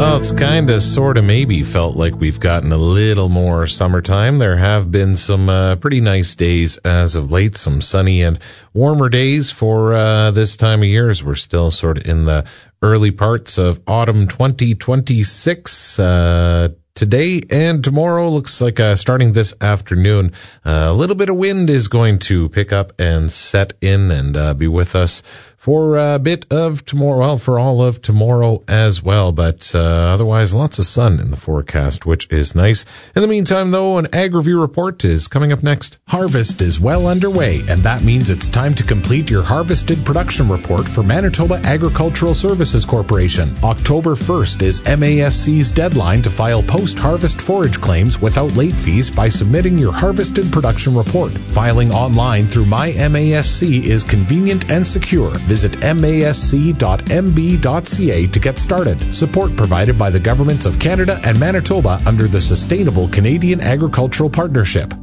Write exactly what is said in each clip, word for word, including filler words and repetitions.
Well, it's kind of, sort of, maybe felt like we've gotten a little more summertime. There have been some uh, pretty nice days as of late, some sunny and warmer days for uh, this time of year, as we're still sort of in the early parts of autumn twenty twenty-six. Uh, today and tomorrow looks like uh, starting this afternoon, uh, a little bit of wind is going to pick up and set in and uh, be with us for a bit of tomorrow, well, for all of tomorrow as well, but uh, otherwise lots of sun in the forecast, which is nice. In the meantime, though, an Ag Review report is coming up next. Harvest is well underway, and that means it's time to complete your harvested production report for Manitoba Agricultural Services Corporation. October first is M A S C's deadline to file post-harvest forage claims without late fees by submitting your harvested production report. Filing online through My M A S C is convenient and secure. Visit M A S C dot M B dot C A to get started. Support provided by the governments of Canada and Manitoba under the Sustainable Canadian Agricultural Partnership.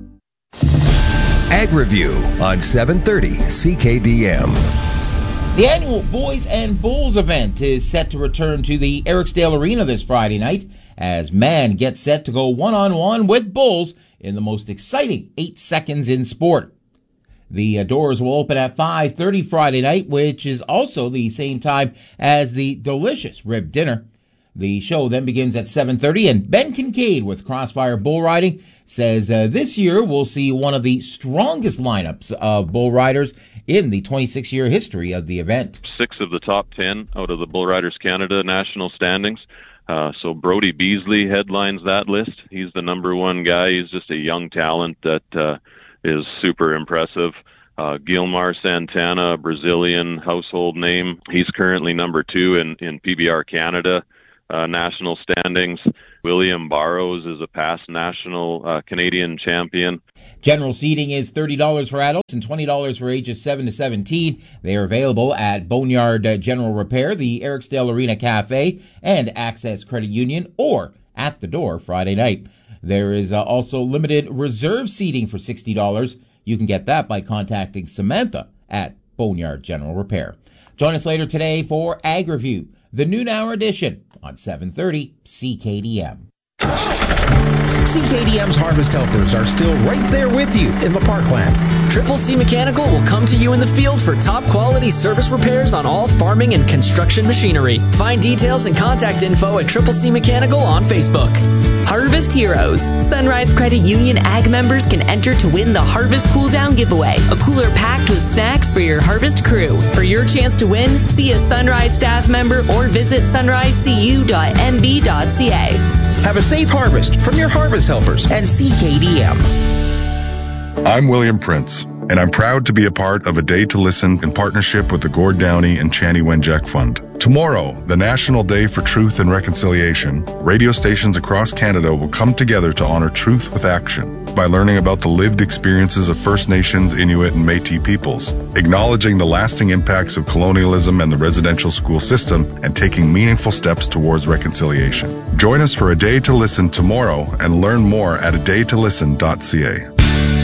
Ag Review on seven thirty C K D M. The annual Boys and Bulls event is set to return to the Eriksdale Arena this Friday night as man gets set to go one-on-one with bulls in the most exciting eight seconds in sport. The doors will open at five thirty Friday night, which is also the same time as the delicious rib dinner. The show then begins at seven thirty, and Ben Kincaid with Crossfire Bull Riding says uh, this year we'll see one of the strongest lineups of bull riders in the twenty-six year history of the event. Six of the top ten out of the Bull Riders Canada national standings. Uh, so Brody Beasley headlines that list. He's the number one guy. He's just a young talent that uh, is super impressive. Uh, Gilmar Santana, a Brazilian household name. He's currently number two in, in P B R Canada uh, national standings. William Barrows is a past national uh, Canadian champion. General seating is thirty dollars for adults and twenty dollars for ages seven to seventeen. They are available at Boneyard General Repair, the Eriksdale Arena Cafe, and Access Credit Union, or at the door Friday night. There is uh, also limited reserve seating for sixty dollars. You can get that by contacting Samantha at Boneyard General Repair. Join us later today for Ag Review, the noon hour edition on seven thirty C K D M. C K D M's Harvest Helpers are still right there with you in the parkland. Triple C Mechanical will come to you in the field for top quality service repairs on all farming and construction machinery. Find details and contact info at Triple C Mechanical on Facebook. Harvest Heroes. Sunrise Credit Union Ag members can enter to win the Harvest Cool Down giveaway, a cooler packed with snacks for your harvest crew. For your chance to win, see a Sunrise staff member or visit sunrise c u dot m b dot c a. Have a safe harvest from your Harvest Helpers and C K D M. I'm William Prince, and I'm proud to be a part of A Day to Listen in partnership with the Gord Downey and Chani Wenjack Fund. Tomorrow, the National Day for Truth and Reconciliation, radio stations across Canada will come together to honor truth with action by learning about the lived experiences of First Nations, Inuit, and Métis peoples, acknowledging the lasting impacts of colonialism and the residential school system, and taking meaningful steps towards reconciliation. Join us for A Day to Listen tomorrow and learn more at a day to listen dot c a.